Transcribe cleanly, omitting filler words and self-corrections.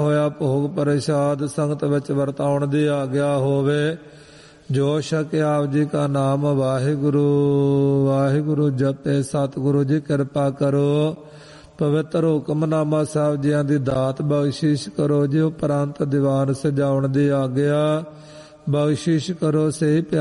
ਹੋਇਆ ਭੋਗ ਪ੍ਰਸਾਦ ਸੰਗਤ ਵਿੱਚ ਵਰਤਾਉਣ ਦੀ ਆਗਿਆ ਹੋਵੇ। ਜੋ ਛਕਿ ਆਪ ਜੀ ਕਾ ਨਾਮ ਵਾਹਿਗੁਰੂ ਵਾਹਿਗੁਰੂ ਜਪੇ। ਸਤਿਗੁਰੂ ਜੀ ਕਿਰਪਾ ਕਰੋ, ਪਵਿੱਤਰ ਹੁਕਮਨਾਮਾ ਸਾਹਿਬ ਜੀਆਂ ਦੀ ਦਾਤ ਬਖਸ਼ਿਸ਼ ਕਰੋ ਜੀ। ਉਪਰੰਤ ਦੀਵਾਨ ਸਜਾਉਣ ਦੀ ਆਗਿਆ ਬਖਸ਼ਿਸ਼ ਕਰੋ। ਸਹੀ